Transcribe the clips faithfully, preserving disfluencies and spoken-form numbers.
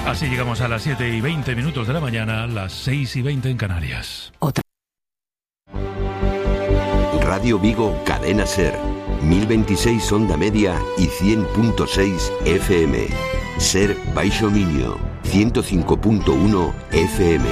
Así llegamos a las siete y veinte minutos de la mañana, las seis y veinte en Canarias. Otra. Radio Vigo, Cadena Ser, mil veintiséis onda media y cien punto seis F M. Ser Baixo Miño, ciento cinco punto uno F M.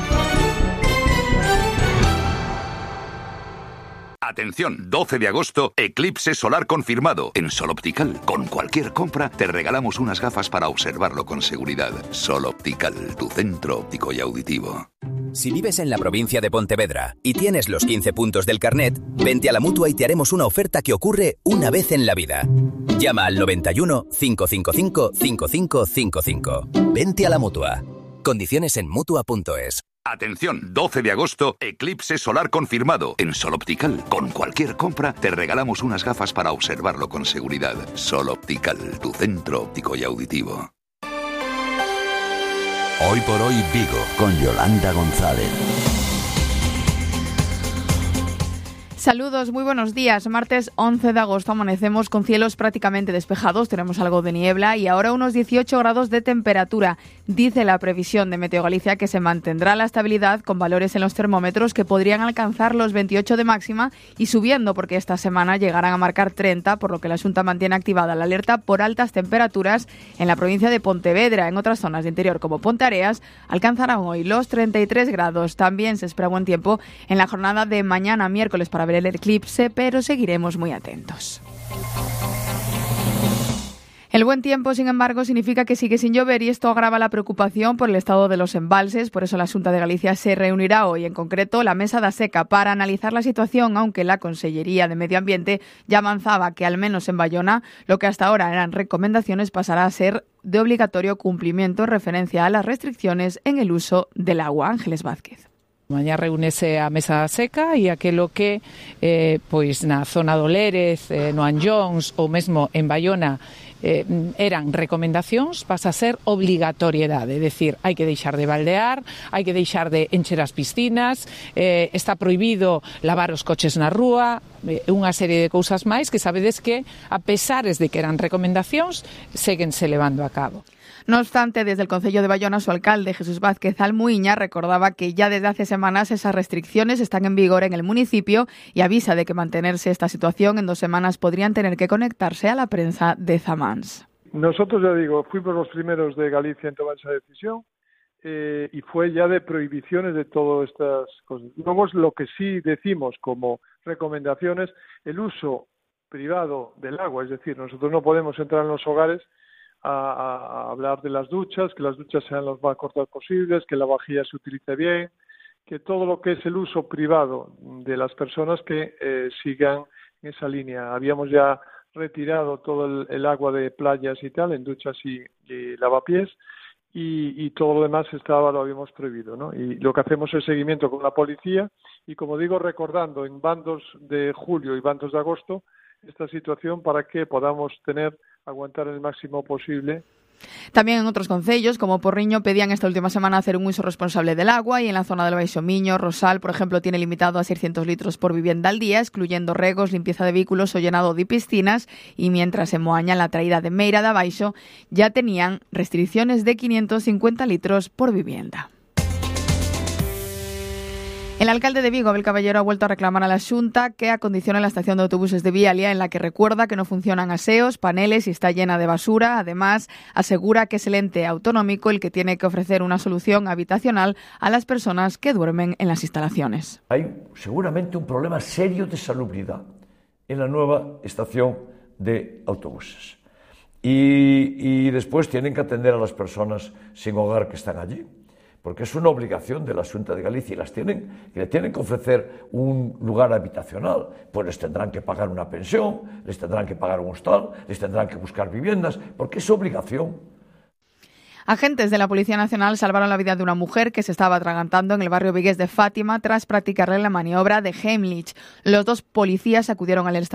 Atención, doce de agosto, eclipse solar confirmado. En Sol Optical, con cualquier compra, te regalamos unas gafas para observarlo con seguridad. Sol Optical, tu centro óptico y auditivo. Si vives en la provincia de Pontevedra y tienes los quince puntos del carnet, vente a la Mutua y te haremos una oferta que ocurre una vez en la vida. Llama al noventa y uno, cinco cinco cinco, cinco cinco cinco cinco. Vente a la Mutua. Condiciones en Mutua punto es. Atención, doce de agosto, eclipse solar confirmado. En Sol Optical, con cualquier compra, te regalamos unas gafas para observarlo con seguridad. Sol Optical, tu centro óptico y auditivo. Hoy por hoy Vigo, con Yolanda González. Saludos, muy buenos días. Martes once de agosto amanecemos con cielos prácticamente despejados, tenemos algo de niebla y ahora unos dieciocho grados de temperatura. Dice la previsión de Meteo Galicia que se mantendrá la estabilidad con valores en los termómetros que podrían alcanzar los veintiocho de máxima y subiendo porque esta semana llegarán a marcar treinta, por lo que la Xunta mantiene activada la alerta por altas temperaturas en la provincia de Pontevedra. En otras zonas de interior como Ponteareas alcanzarán hoy los treinta y tres grados. También se espera buen tiempo en la jornada de mañana miércoles para ver el eclipse, pero seguiremos muy atentos. El buen tiempo, sin embargo, significa que sigue sin llover y esto agrava la preocupación por el estado de los embalses. Por eso la Xunta de Galicia se reunirá hoy, en concreto la Mesa da Seca, para analizar la situación, aunque la Consellería de Medio Ambiente ya avanzaba que, al menos en Bayona, lo que hasta ahora eran recomendaciones pasará a ser de obligatorio cumplimiento en referencia a las restricciones en el uso del agua. Ángeles Vázquez. Mañá reúnese a Mesa Seca e aquelo que eh, pois na zona do Lérez, eh, no Anllóns ou mesmo en Bayona eh, eran recomendacións, pasa a ser obligatoriedade, é dicir, hai que deixar de baldear, hai que deixar de encher as piscinas, eh, está prohibido lavar os coches na rúa, eh, unha serie de cousas máis que sabedes que, a pesares de que eran recomendacións, séguense levando a cabo. No obstante, desde el Concello de Bayona, su alcalde, Jesús Vázquez Almuiña, recordaba que ya desde hace semanas esas restricciones están en vigor en el municipio y avisa de que mantenerse esta situación en dos semanas podrían tener que conectarse a la prensa de Zamans. Nosotros, ya digo, fuimos los primeros de Galicia en tomar esa decisión eh, y fue ya de prohibiciones de todas estas cosas. Luego es lo que sí decimos como recomendaciones, el uso privado del agua, es decir, nosotros no podemos entrar en los hogares A, a, a hablar de las duchas, que las duchas sean lo más cortas posibles, que la vajilla se utilice bien, que todo lo que es el uso privado de las personas que eh, sigan en esa línea. Habíamos ya retirado todo el, el agua de playas y tal, en duchas y, y lavapiés, y, y todo lo demás estaba, lo habíamos prohibido, ¿no? Y lo que hacemos es seguimiento con la policía y, como digo, recordando en bandos de julio y bandos de agosto esta situación para que podamos tener aguantar el máximo posible. También en otros concellos, como Porriño, pedían esta última semana hacer un uso responsable del agua y en la zona del Baixo Miño, Rosal, por ejemplo, tiene limitado a seiscientos litros por vivienda al día, excluyendo regos, limpieza de vehículos o llenado de piscinas, y mientras en Moaña, la traída de Meira de Baixo, ya tenían restricciones de quinientos cincuenta litros por vivienda. El alcalde de Vigo, Abel Caballero, ha vuelto a reclamar a la Xunta que acondicione la estación de autobuses de Vialia, en la que recuerda que no funcionan aseos, paneles y está llena de basura. Además, asegura que es el ente autonómico el que tiene que ofrecer una solución habitacional a las personas que duermen en las instalaciones. Hay seguramente un problema serio de salubridad en la nueva estación de autobuses. Y, y después tienen que atender a las personas sin hogar que están allí, porque es una obligación de la Xunta de Galicia y las tienen, que le tienen que ofrecer un lugar habitacional, pues les tendrán que pagar una pensión, les tendrán que pagar un hostal, les tendrán que buscar viviendas, porque es obligación. Agentes de la Policía Nacional salvaron la vida de una mujer que se estaba atragantando en el barrio vigués de Fátima tras practicarle la maniobra de Heimlich. Los dos policías acudieron al